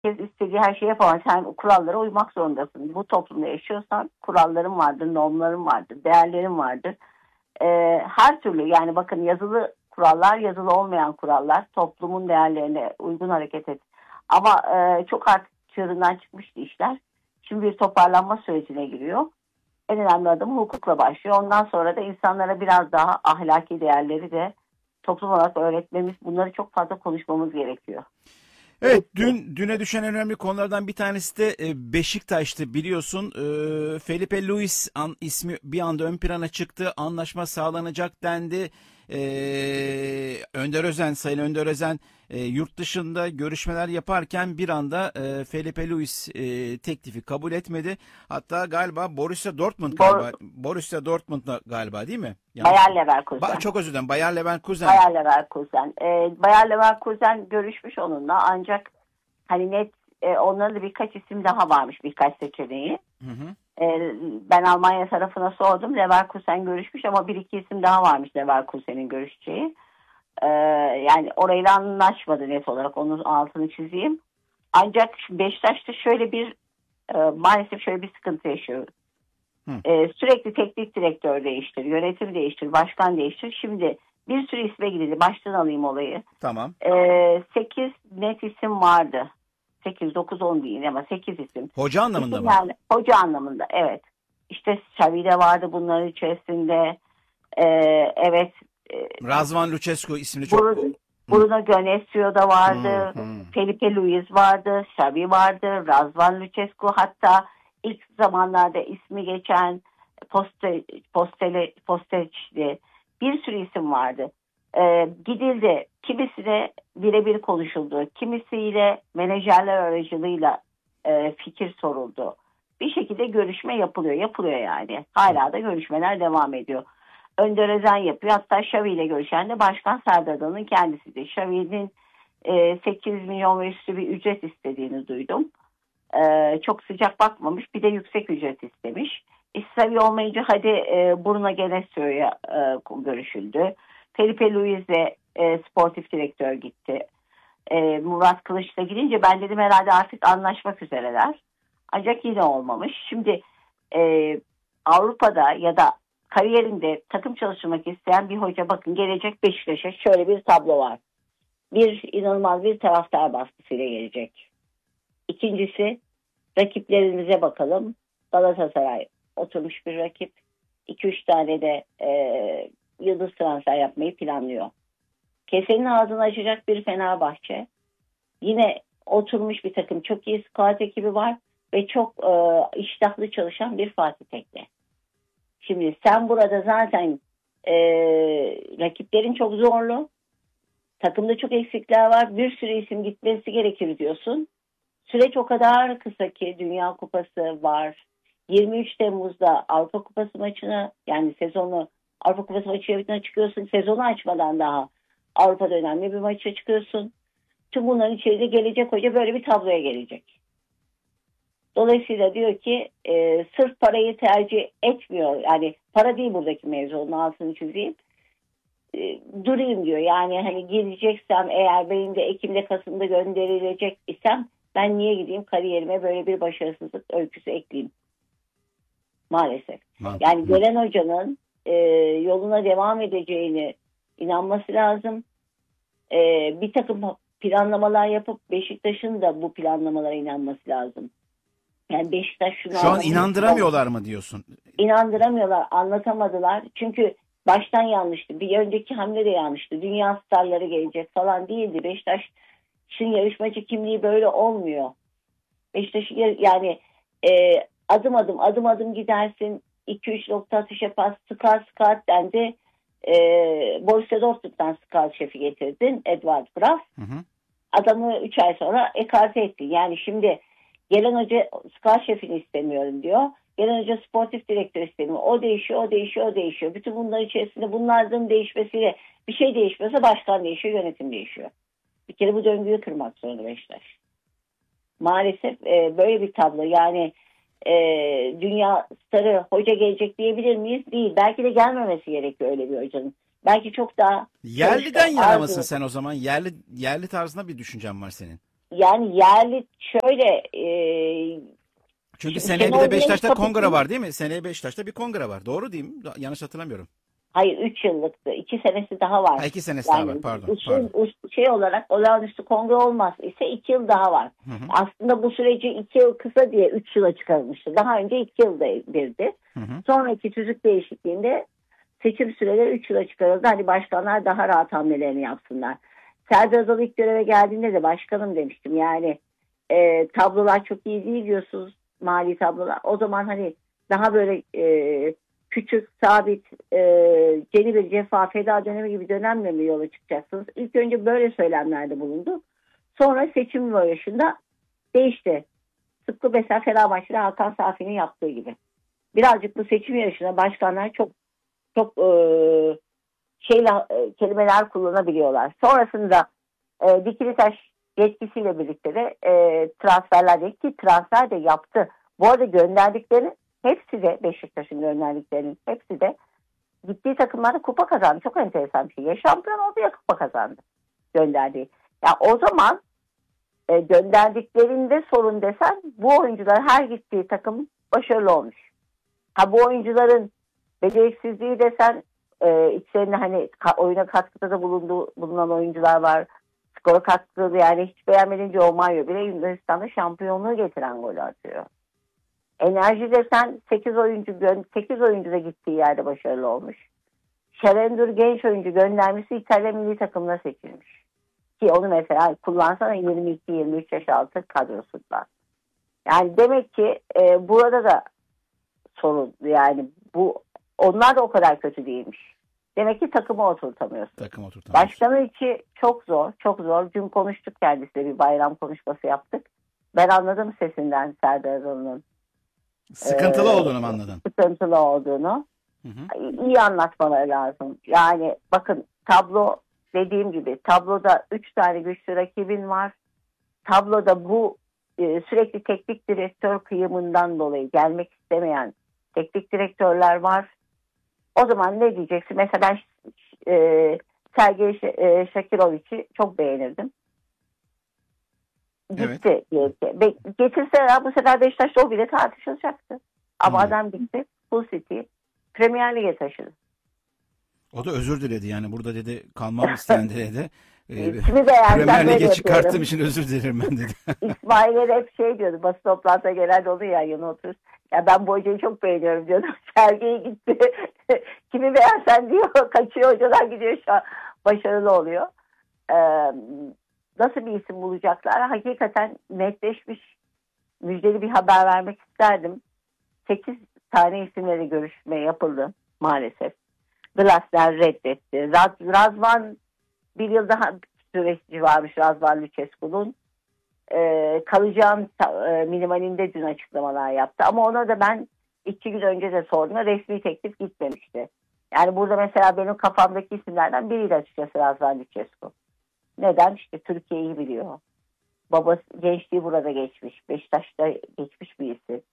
herkes istediği her şeyi yapamaz. Sen kurallara uymak zorundasın. Bu toplumda yaşıyorsan kuralların vardır, normların vardır, değerlerin vardır. Her türlü, yani bakın, yazılı kurallar, yazılı olmayan kurallar, toplumun değerlerine uygun hareket et. Ama çok artık çığırından çıkmıştı işler. Şimdi bir toparlanma sürecine giriyor. En önemli adım hukukla başlıyor. Ondan sonra da insanlara biraz daha ahlaki değerleri de toplum olarak öğretmemiz, bunları çok fazla konuşmamız gerekiyor. Evet, düne düşen önemli konulardan bir tanesi de Beşiktaş'tı, biliyorsun. Felipe Luis ismi bir anda ön plana çıktı. Anlaşma sağlanacak dendi. Sayın Önder Özen yurt dışında görüşmeler yaparken bir anda Felipe Luis teklifi kabul etmedi. Hatta galiba Borussia Dortmund'da galiba, değil mi? Bayer Leverkusen. Çok özür dilerim. Bayer Leverkusen. Bayer Leverkusen görüşmüş onunla, ancak hani net onların da birkaç isim daha varmış, birkaç seçeneği. Hı hı. Ben Almanya tarafına sordum. Leverkusen görüşmüş ama bir iki isim daha varmış Leverkusen'in görüşeceği. Yani orayla anlaşmadı net olarak, onun altını çizeyim. Ancak Beşiktaş'ta maalesef şöyle bir sıkıntı yaşıyor. Sürekli teknik direktör değiştir, yönetim değiştir, başkan değiştir. Şimdi bir sürü isme gidildi. Baştan alayım olayı. Tamam. 8 net isim vardı. 8, 9, 10 değil ama 8 isim. Hoca anlamında mı? Yani, hoca anlamında, evet. İşte Xavi de vardı bunların içerisinde. Evet. Razvan Lucescu ismini çok... Bruno Genesio da vardı. Felipe Luis vardı. Xavi vardı. Razvan Lucescu, hatta ilk zamanlarda ismi geçen Posteç'ti. Bir sürü isim vardı. Gidildi. Kimisine birebir konuşuldu. Kimisiyle menajerler aracılığıyla fikir soruldu. Bir şekilde görüşme yapılıyor. Yapılıyor yani. Hala da görüşmeler devam ediyor. Önder Özen yapıyor. Hatta Xavi ile görüşen de Başkan Serdar Adalı'nın kendisidir. Xavi'nin 8 milyon ve üstü bir ücret istediğini duydum. Çok sıcak bakmamış. Bir de yüksek ücret istemiş. Xavi olmayınca hadi Bruno Genesio'ya görüşüldü. Felipe Luis'e sportif direktör gitti. Murat Kılıç'la gidince ben dedim herhalde artık anlaşmak üzereler. Ancak yine olmamış. Şimdi Avrupa'da ya da kariyerinde takım çalıştırmak isteyen bir hoca, bakın, gelecek Beşiktaş'a şöyle bir tablo var. İnanılmaz bir taraftar baskısıyla gelecek. İkincisi, rakiplerimize bakalım. Galatasaray oturmuş bir rakip. 2-3 tane de yıldız transfer yapmayı planlıyor. Kesenin ağzını açacak bir Fenerbahçe. Yine oturmuş bir takım, çok iyi scout ekibi var ve çok iştahlı çalışan bir Fatih Tekke. Şimdi sen burada zaten rakiplerin çok zorlu. Takımda çok eksikler var. Bir sürü isim gitmesi gerekir diyorsun. Süreç o kadar kısa ki, Dünya Kupası var. 23 Temmuz'da Avrupa Kupası maçına, yani sezonu, Avrupa Kupası maçına çıkıyorsun. Sezonu açmadan daha Avrupa'da önemli bir maça çıkıyorsun. Tüm bunların içerisinde gelecek hoca böyle bir tabloya gelecek. Dolayısıyla diyor ki sırf parayı tercih etmiyor. Yani para değil buradaki mevzu, onun altını çizeyim. Durayım diyor. Yani hani gideceksem eğer, benim de Ekim'de Kasım'da gönderilecek isem, ben niye gideyim kariyerime böyle bir başarısızlık öyküsü ekleyeyim? Maalesef. Yani gelen hocanın yoluna devam edeceğini inanması lazım. Bir takım planlamalar yapıp Beşiktaş'ın da bu planlamalara inanması lazım. Yani Beşiktaş şu an inandıramıyorlar mı diyorsun? İnandıramıyorlar, anlatamadılar. Çünkü baştan yanlıştı. Bir önceki hamle de yanlıştı. Dünya starları gelecek falan değildi. Beşiktaş'ın yarışmacı kimliği böyle olmuyor. Beşiktaş'ın yani adım adım gidersin. 2-3 nokta atış yapar. Scout dendi. Borussia Dortmund'dan scout şefi getirdin. Edward Graf. Adamı 3 ay sonra ekarte ettin. Yani şimdi gelen hoca scout şefini istemiyorum diyor. Gelen hoca sportif direktör istemiyor. O değişiyor. Bütün bunların içerisinde bunların değişmesiyle bir şey değişmiyorsa başkan değişiyor, yönetim değişiyor. Bir kere bu döngüyü kırmak zorunda Beşiktaş. Maalesef böyle bir tablo. Yani dünya starı hoca gelecek diyebilir miyiz? Değil. Belki de gelmemesi gerekiyor öyle bir hocanın. Belki çok daha... Yerliden yana mısın sen o zaman? Yerli tarzında bir düşüncen var senin. Yani yerli şöyle Çünkü seneye bir Şenol de Güneş Beşiktaş'ta kongre kapısını, var değil mi? Seneye Beşiktaş'ta bir kongre var. Doğru değil mi? Yanlış hatırlamıyorum. hayır 3 yıllıktı. 2 senesi daha var. Ha, 2 senesi daha var. Yani Pardon. usul, Pardon. şey olarak olağanüstü kongre olmaz ise 2 yıl daha var. Hı hı. Aslında bu süreci 2 yıl kısa diye 3 yıla çıkarılmıştı. Daha önce 2 yılda birdi. Hı hı. Sonraki tüzük değişikliğinde seçim süreleri 3 yıla çıkarıldı. Hani başkanlar daha rahat hamlelerini yapsınlar. Serdar Adalı ilk göreve geldiğinde de başkanım demiştim. Yani tablolar çok iyi değil diyorsunuz, mali tablolar. O zaman hani daha böyle küçük, sabit, yeni bir cefa, feda dönemi gibi dönemle mi yola çıkacaksınız? İlk önce böyle söylemlerde bulundu. Sonra seçim yarışında değişti. Tıpkı mesela Fenerbahçe'de Hakan Safi'nin yaptığı gibi. Birazcık bu seçim yarışına başkanlar çok kelimeler kullanabiliyorlar. Sonrasında dikili taş yetkisiyle birlikte de transferler değil ki transfer de yaptı. Bu arada gönderdiklerinin hepsi de Beşiktaş'ın gönderdiklerinin hepsi de gittiği takımlarda kupa kazandı. Çok enteresan bir şey. Ya şampiyon oldu ya kupa kazandı gönderdiği. Ya o zaman gönderdiklerinde sorun desen bu oyuncular her gittiği takım başarılı olmuş. Ha bu oyuncuların beceriksizliği desen içlerinde hani oyuna katkıda da bulunan oyuncular var. Skora katkıda yani hiç beğenmediğince Romario bile Yunanistan'da şampiyonluğu getiren golü atıyor. Enerji desen 8 oyuncu da gittiği yerde başarılı olmuş. Şerendur genç oyuncu göndermesi İtalya milli takımına seçilmiş. Ki onu mesela kullansana 22-23 yaş altı kadrosunda. Yani demek ki burada da sorun yani onlar da o kadar kötü değilmiş. Demek ki takımı oturtamıyorsun. Takım oturtamıyorsun. Başkanı içi çok zor, çok zor. Dün konuştuk kendisiyle bir bayram konuşması yaptık. Ben anladım sesinden Serdar Adalı'nın. Sıkıntılı olduğunu mu anladın? Sıkıntılı olduğunu. Hı hı. İyi anlatmaları lazım. Yani bakın tablo dediğim gibi tabloda 3 tane güçlü rakibin var. Tabloda bu sürekli teknik direktör kıyımından dolayı gelmek istemeyen teknik direktörler var. O zaman ne diyeceksin? Mesela ben Sergey Shakirovic'i çok beğenirdim. Gitti. Evet. Getirseler bu sefer Beşiktaş'ta o bile tartışılacaktı. Ama adam gitti. Full City Premier Lig'e taşıdı. O da özür diledi yani burada dedi kalmam isteyen dedi. Kimi beğensen Premier böyle Lig'e çıkarttığım yapıyorum. için özür dilerim ben dedi. İsmail'e hep şey diyordu. Basın toplantıda genelde oluyor ya yanına oturur. Ya ben bu hocayı çok beğeniyorum diyordu. Sergiye gitti. Kimi beğensen diyor. Kaçıyor hocadan gidiyor şu an. Başarılı oluyor. Nasıl bir isim bulacaklar? Hakikaten netleşmiş müjdeli bir haber vermek isterdim. 8 tane isimle görüşme yapıldı maalesef. Glasner reddetti. Razvan bir yıl daha süresi varmış Razvan Lucescu'nun. Kalacağım minimalinde dün açıklamalar yaptı. Ama ona da ben 2 gün önce de sordum. Resmi teklif gitmemişti. Yani burada mesela benim kafamdaki isimlerden biriydi açıkçası Razvan Lucescu. Neden? İşte Türkiye'yi biliyor. Babası gençliği burada geçmiş. Beşiktaş'ta geçmiş bir isim.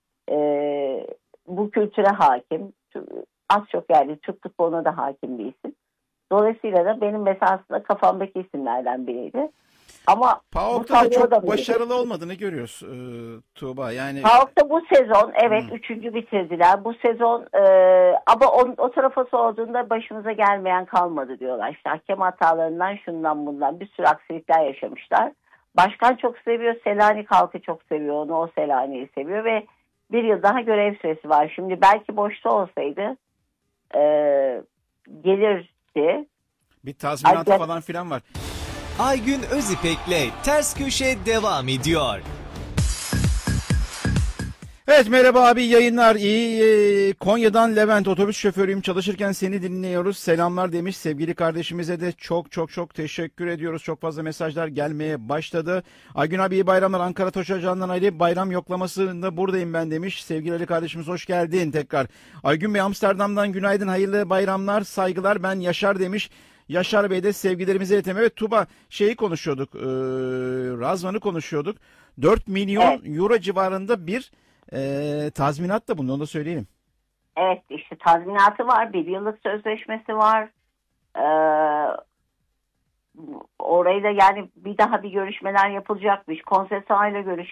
Bu kültüre hakim. Az çok yani Türk futboluna da hakim bir isim. Dolayısıyla da benim mesela aslında kafamdaki isimlerden biriydi. Ama PAOK'ta da çok başarılı olmadığını görüyoruz Tuğba. Yani PAOK'ta bu sezon evet 3. bitirdiler. Bu sezon ama o tarafa sorduğunda başımıza gelmeyen kalmadı diyorlar. İşte hakem hatalarından şundan bundan bir sürü aksilikler yaşamışlar. Başkan çok seviyor. Selanik halkı çok seviyor onu. O Selanik'i seviyor ve bir yıl daha görev süresi var. Şimdi belki boşta olsaydı gelirdi. Bir tazminatı falan filan var. Aygün Özipek'le Ters Köşe devam ediyor. Evet merhaba abi yayınlar iyi. Konya'dan Levent otobüs şoförüyüm çalışırken seni dinliyoruz. Selamlar demiş sevgili kardeşimize de çok teşekkür ediyoruz. Çok fazla mesajlar gelmeye başladı. Aygün abi iyi bayramlar Ankara Toşacan'dan Ali bayram yoklamasında buradayım ben demiş. Sevgili Ali kardeşimiz hoş geldin tekrar. Aygün Bey Amsterdam'dan günaydın hayırlı bayramlar saygılar ben Yaşar demiş. Yaşar Bey de sevgilerimizi iletelim. Evet Tuba şeyi konuşuyorduk Razvan'ı konuşuyorduk. 4 milyon euro civarında bir tazminat da bunu da söyleyelim. Evet işte tazminatı var. 1 yıllık sözleşmesi var. orayla yani bir daha bir görüşmeler yapılacakmış. Konsesua ile